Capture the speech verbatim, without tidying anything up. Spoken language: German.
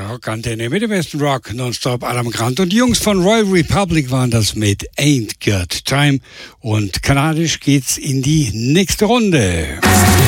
Rockantenne mit dem besten Rock nonstop. Adam Grant und die Jungs von Royal Republic waren das mit Ain't Got Time. Und kanadisch geht's in die nächste Runde.